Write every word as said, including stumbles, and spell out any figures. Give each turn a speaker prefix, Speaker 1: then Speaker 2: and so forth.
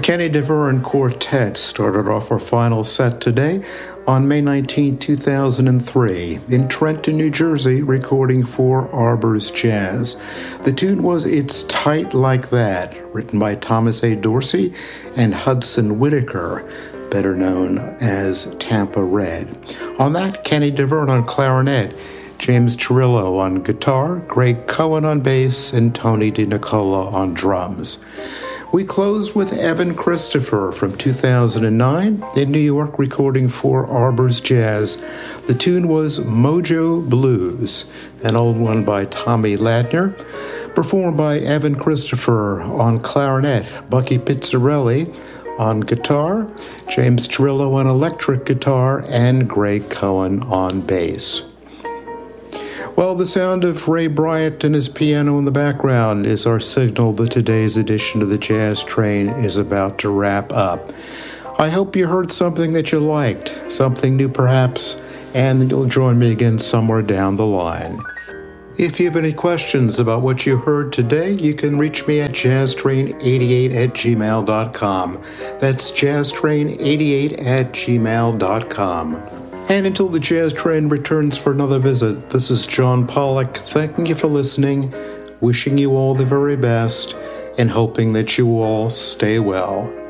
Speaker 1: Kenny DeVerne Quartet started off our final set today on May nineteenth, two thousand three, in Trenton, New Jersey, recording for Arbors Jazz. The tune was It's Tight Like That, written by Thomas A. Dorsey and Hudson Whitaker, better known as Tampa Red. On that, Kenny DeVerne on clarinet, James Chirillo on guitar, Greg Cohen on bass, and Tony DiNicola on drums. We closed with Evan Christopher from two thousand nine in New York, recording for Arbors Jazz. The tune was Mojo Blues, an old one by Tommy Ladner, performed by Evan Christopher on clarinet, Bucky Pizzarelli on guitar, James Chirillo on electric guitar, and Greg Cohen on bass. Well, the sound of Ray Bryant and his piano in the background is our signal that today's edition of the Jazz Train is about to wrap up. I hope you heard something that you liked, something new perhaps, and that you'll join me again somewhere down the line. If you have any questions about what you heard today, you can reach me at jazz train eighty-eight at gmail dot com. That's jazz train eighty-eight at gmail dot com. And until the Jazz Train returns for another visit, this is John Pollock thanking you for listening, wishing you all the very best, and hoping that you all stay well.